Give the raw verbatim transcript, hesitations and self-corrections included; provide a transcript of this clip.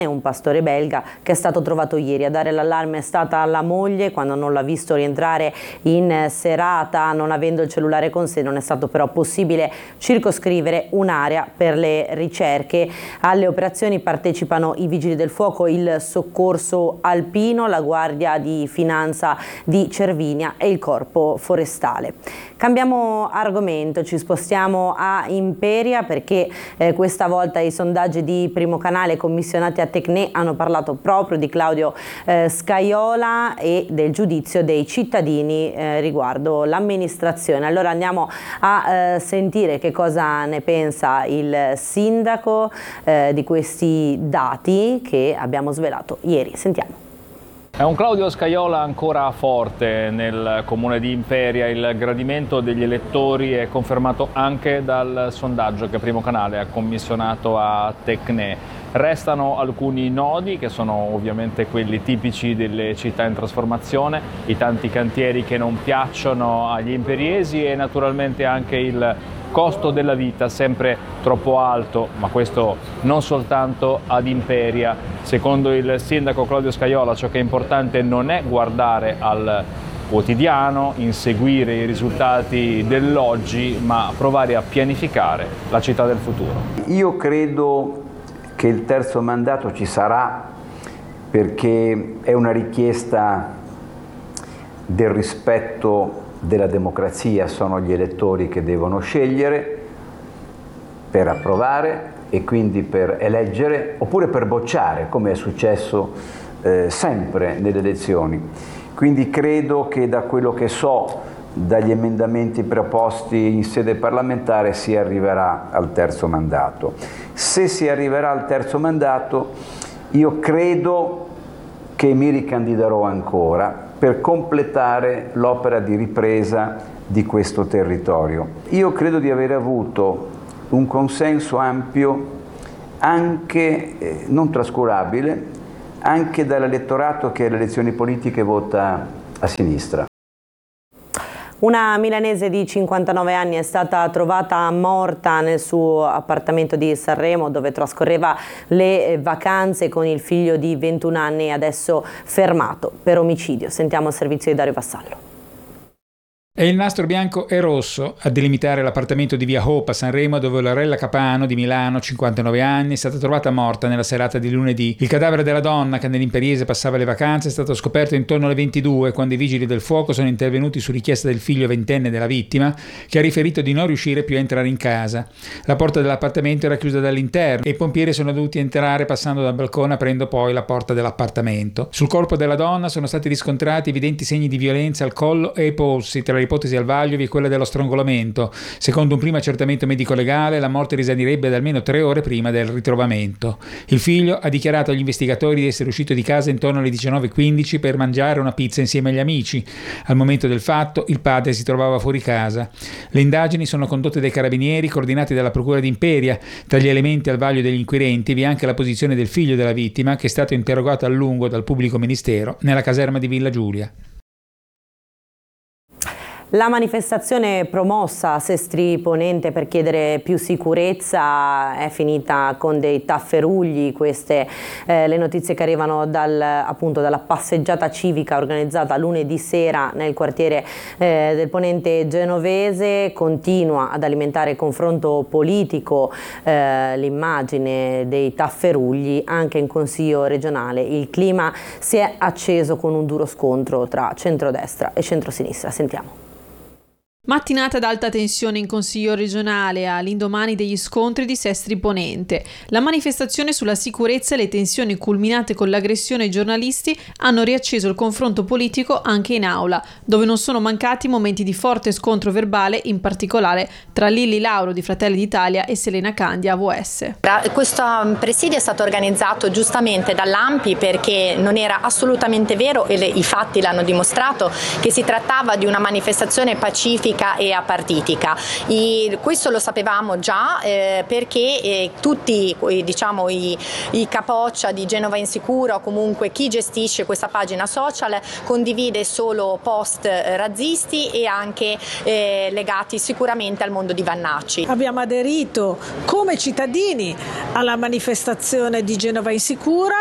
Un pastore belga che è stato trovato ieri. A dare l'allarme è stata la moglie quando non l'ha visto rientrare in serata, non avendo il cellulare con sé. Non è stato però possibile circoscrivere un'area per le ricerche. Alle operazioni partecipano i vigili del fuoco, il soccorso alpino, la guardia di finanza di Cervinia e il corpo forestale. Cambiamo argomento, ci spostiamo a Imperia perché eh, questa volta i sondaggi di Primo Canale commissionati a Tecne hanno parlato proprio di Claudio eh, Scajola e del giudizio dei cittadini eh, riguardo l'amministrazione. Allora andiamo a eh, sentire che cosa ne pensa il sindaco eh, di questi dati che abbiamo svelato ieri. Sentiamo. È un Claudio Scajola ancora forte nel comune di Imperia. Il gradimento degli elettori è confermato anche dal sondaggio che Primo Canale ha commissionato a Tecne. Restano alcuni nodi che sono ovviamente quelli tipici delle città in trasformazione, i tanti cantieri che non piacciono agli imperiesi e naturalmente anche il costo della vita sempre troppo alto, ma questo non soltanto ad Imperia. Secondo il sindaco Claudio Scajola ciò che è importante non è guardare al quotidiano, inseguire i risultati dell'oggi, ma provare a pianificare la città del futuro. Io credo che il terzo mandato ci sarà perché è una richiesta del rispetto della democrazia, sono gli elettori che devono scegliere per approvare e quindi per eleggere oppure per bocciare, come è successo eh, sempre nelle elezioni. Quindi credo che da quello che so dagli emendamenti proposti in sede parlamentare si arriverà al terzo mandato. Se si arriverà al terzo mandato, io credo che mi ricandiderò ancora per completare l'opera di ripresa di questo territorio. Io credo di aver avuto un consenso ampio, anche eh, non trascurabile, anche dall'elettorato che alle elezioni politiche vota a sinistra. Una milanese di cinquantanove anni è stata trovata morta nel suo appartamento di Sanremo dove trascorreva le vacanze con il figlio di ventuno anni, adesso fermato per omicidio. Sentiamo il servizio di Dario Vassallo. È il nastro bianco e rosso a delimitare l'appartamento di via Hope a Sanremo dove Lorella Capano di Milano, cinquantanove anni, è stata trovata morta nella serata di lunedì. Il cadavere della donna che nell'imperiese passava le vacanze è stato scoperto intorno alle ventidue quando i vigili del fuoco sono intervenuti su richiesta del figlio ventenne della vittima che ha riferito di non riuscire più a entrare in casa. La porta dell'appartamento era chiusa dall'interno e i pompieri sono dovuti entrare passando dal balcone aprendo poi la porta dell'appartamento. Sul corpo della donna sono stati riscontrati evidenti segni di violenza al collo e ai polsi. Tra l'ipotesi al vaglio vi è quella dello strongolamento. Secondo un primo accertamento medico-legale, la morte risalirebbe ad almeno tre ore prima del ritrovamento. Il figlio ha dichiarato agli investigatori di essere uscito di casa intorno alle diciannove e quindici per mangiare una pizza insieme agli amici. Al momento del fatto, il padre si trovava fuori casa. Le indagini sono condotte dai carabinieri, coordinati dalla procura di Imperia. Tra gli elementi al vaglio degli inquirenti vi è anche la posizione del figlio della vittima, che è stato interrogato a lungo dal pubblico ministero nella caserma di Villa Giulia. La manifestazione promossa a Sestri Ponente per chiedere più sicurezza è finita con dei tafferugli. Queste eh, le notizie che arrivano dal, appunto, dalla passeggiata civica organizzata lunedì sera nel quartiere eh, del Ponente genovese. Continua ad alimentare il confronto politico eh, l'immagine dei tafferugli anche in Consiglio regionale. Il clima si è acceso con un duro scontro tra centrodestra e centrosinistra. Sentiamo. Mattinata ad alta tensione in Consiglio regionale all'indomani degli scontri di Sestri Ponente. La manifestazione sulla sicurezza e le tensioni culminate con l'aggressione ai giornalisti hanno riacceso il confronto politico anche in aula, dove non sono mancati momenti di forte scontro verbale, in particolare tra Lilli Lauro di Fratelli d'Italia e Selena Candia A V S. Questo presidio è stato organizzato giustamente dall'A M P I perché non era assolutamente vero, e le, i fatti l'hanno dimostrato, che si trattava di una manifestazione pacifica politica e apartitica. I, questo lo sapevamo già eh, perché eh, tutti diciamo, i, i capoccia di Genova Insicura o comunque chi gestisce questa pagina social condivide solo post razzisti e anche eh, legati sicuramente al mondo di Vannacci. Abbiamo aderito come cittadini alla manifestazione di Genova Insicura.